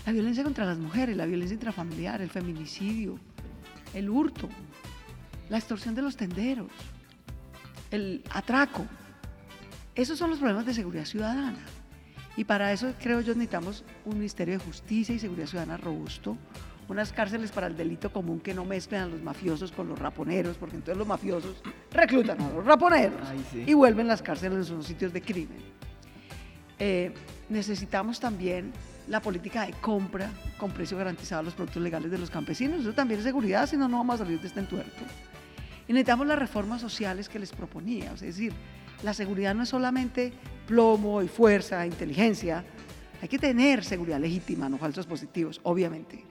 La violencia contra las mujeres, la violencia intrafamiliar, el feminicidio, el hurto, la extorsión de los tenderos, el atraco. Esos son los problemas de seguridad ciudadana. Y para eso, creo yo, necesitamos un Ministerio de Justicia y Seguridad Ciudadana robusto, unas cárceles para el delito común que no mezclen a los mafiosos con los raponeros, porque entonces los mafiosos reclutan a los raponeros y vuelven las cárceles a los sitios de crimen. Necesitamos también la política de compra con precio garantizado a los productos legales de los campesinos. Eso también es seguridad, si no, no vamos a salir de este entuerto. Y necesitamos las reformas sociales que les proponía, o sea, es decir, la seguridad no es solamente plomo y fuerza, inteligencia, hay que tener seguridad legítima, no falsos positivos, obviamente.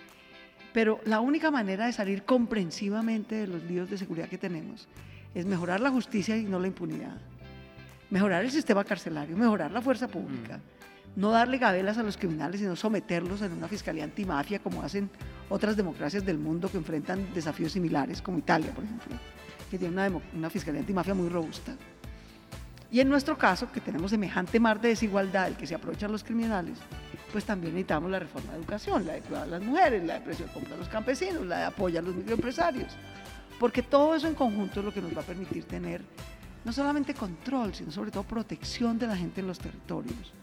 Pero la única manera de salir comprensivamente de los líos de seguridad que tenemos es mejorar la justicia y no la impunidad, mejorar el sistema carcelario, mejorar la fuerza pública, no darle gabelas a los criminales, sino someterlos en una fiscalía antimafia como hacen otras democracias del mundo que enfrentan desafíos similares, como Italia, por ejemplo, que tiene una fiscalía antimafia muy robusta. Y en nuestro caso, que tenemos semejante mar de desigualdad del que se aprovechan los criminales, pues también necesitamos la reforma de educación, la de cuidar a las mujeres, la de precio de compra a los campesinos, la de apoyo a los microempresarios, porque todo eso en conjunto es lo que nos va a permitir tener no solamente control, sino sobre todo protección de la gente en los territorios,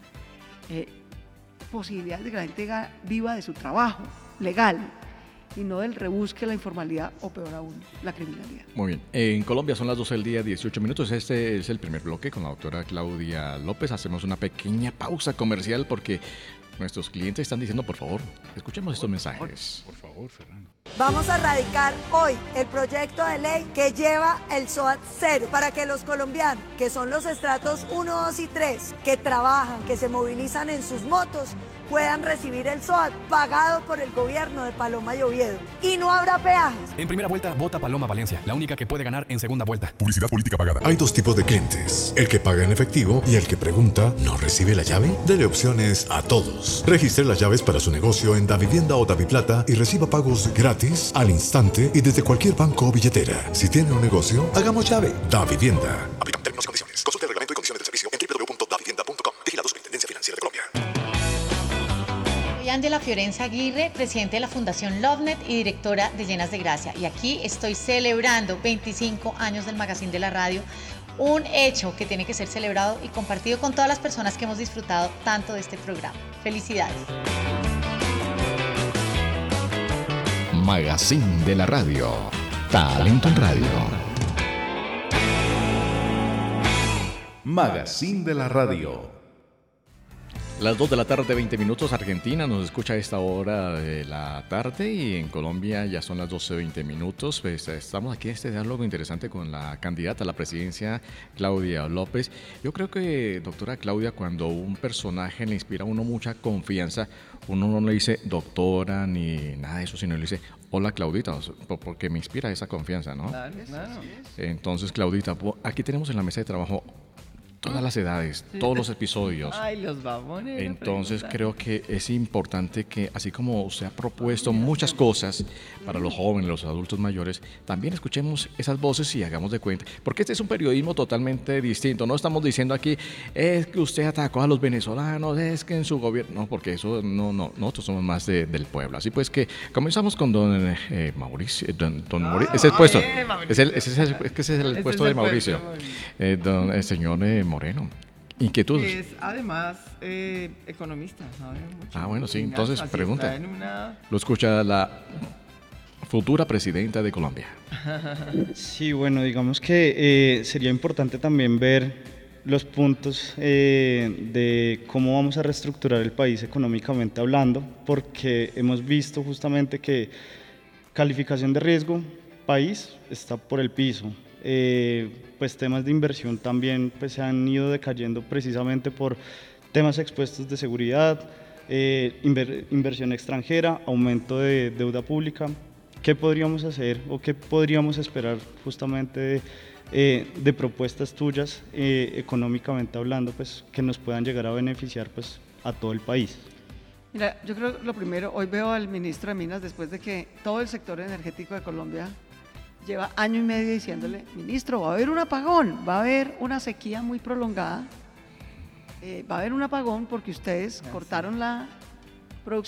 posibilidades de que la gente viva de su trabajo legal, y no del rebusque, la informalidad o peor aún, la criminalidad. Muy bien. En Colombia son las 12 del día, 18 minutos. Este es el primer bloque con la doctora Claudia López. Hacemos una pequeña pausa comercial porque nuestros clientes están diciendo, por favor, escuchemos estos mensajes. Por favor, Fernando. Vamos a radicar hoy el proyecto de ley que lleva el SOAT cero para que los colombianos, que son los estratos 1, 2 y 3, que trabajan, que se movilizan en sus motos, puedan recibir el SOAT pagado por el gobierno de Paloma y Oviedo. Y no habrá peajes. En primera vuelta, vota Paloma Valencia, la única que puede ganar en segunda vuelta. Publicidad política pagada. Hay dos tipos de clientes, el que paga en efectivo y el que pregunta, ¿no recibe la llave? Dele opciones a todos. Registre las llaves para su negocio en Davivienda o Daviplata y reciba pagos gratis, al instante y desde cualquier banco o billetera. Si tiene un negocio, hagamos llave. Davivienda. Aplican términos y condiciones. Consulte el reglamento y condiciones del servicio en www.davivienda.com. Vigilado Superintendencia Financiera de Colombia. Soy Ángela Fiorenza Aguirre, presidente de la Fundación LoveNet y directora de Llenas de Gracia. Y aquí estoy celebrando 25 años del Magazine de la Radio, un hecho que tiene que ser celebrado y compartido con todas las personas que hemos disfrutado tanto de este programa. ¡Felicidades! Magazine de la Radio. Talento en Radio. Magazine de la Radio. Las 2 de la tarde, 20 minutos. Argentina nos escucha a esta hora de la tarde y en Colombia ya son las 12:20 minutos. Pues estamos aquí en este diálogo interesante con la candidata a la presidencia, Claudia López. Yo creo que, doctora Claudia, cuando un personaje le inspira a uno mucha confianza, uno no le dice doctora ni nada de eso, sino le dice hola Claudita, porque me inspira esa confianza, ¿no? Claro. Entonces, Claudita, aquí tenemos en la mesa de trabajo todas las edades, todos los episodios. Ay, los babones. Entonces creo que es importante que, así como usted ha propuesto muchas cosas para los jóvenes, los adultos mayores, también escuchemos esas voces y hagamos de cuenta. Porque este es un periodismo totalmente distinto. No estamos diciendo aquí, es que usted atacó a los venezolanos, es que en su gobierno... No, porque eso no. Nosotros somos más del pueblo. Así pues que comenzamos con don Mauricio. Ese es el puesto. Ese es el puesto de Mauricio. El señor Moreno. Inquietudes. Es además economista, ¿sabe? Mucho. Bueno, sí, entonces Así pregunta. una... Lo escucha la futura presidenta de Colombia. Sí, bueno, digamos que sería importante también ver los puntos de cómo vamos a reestructurar el país económicamente hablando, porque hemos visto justamente que calificación de riesgo, país, está por el piso. Pues temas de inversión también pues se han ido decayendo precisamente por temas expuestos de seguridad, inversión extranjera, aumento de deuda pública. ¿Qué podríamos hacer o qué podríamos esperar justamente de propuestas tuyas económicamente hablando, pues que nos puedan llegar a beneficiar pues a todo el país? Mira, yo creo que lo primero, hoy veo al ministro de Minas después de que todo el sector energético de Colombia lleva año y medio diciéndole, ministro, va a haber un apagón, va a haber una sequía muy prolongada, va a haber un apagón porque ustedes cortaron la